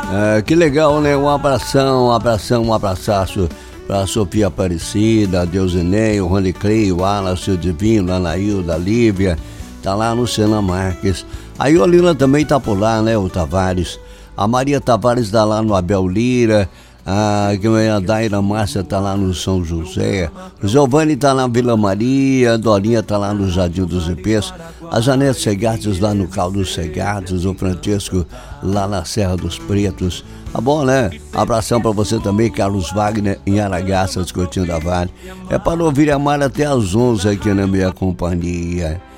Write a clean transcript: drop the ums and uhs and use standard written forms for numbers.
Que legal, né? Um abraçaço pra Sofia Aparecida, Deusinei, o Rony Clay, o Wallace, o Divino, a Anaílda, a Lívia, tá lá no Sena Marques. A Iolina também tá por lá, né? O Tavares. A Maria Tavares tá lá no Abel Lira. A Daira Márcia tá lá no São José. O Giovanni tá na Vila Maria. A Dorinha tá lá no Jardim dos Ipês. A Janete Segates lá no Caldo Segates. O Francisco lá na Serra dos Pretos. Tá bom, né? Abração pra você também, Carlos Wagner, em Aragaça, Escotinho da Vale. É para ouvir a Mara até às 11 aqui na minha companhia.